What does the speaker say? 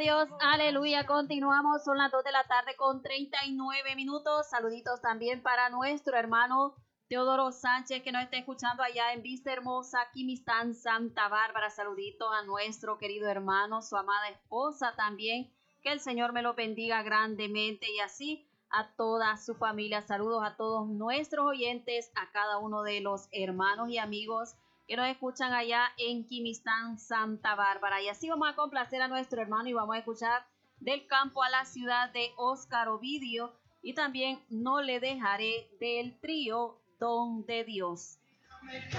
Dios, aleluya, continuamos, son las 2 de la tarde con 39 minutos, saluditos también para nuestro hermano Teodoro Sánchez que nos está escuchando allá en Vista Hermosa, Quimistán, Santa Bárbara, saluditos a nuestro querido hermano, su amada esposa también, que el Señor me lo bendiga grandemente y así a toda su familia, saludos a todos nuestros oyentes, a cada uno de los hermanos y amigos que nos escuchan allá en Quimistán, Santa Bárbara. Y así vamos a complacer a nuestro hermano y vamos a escuchar Del campo a la ciudad de Óscar Ovidio y también No le dejaré del trío Don de Dios.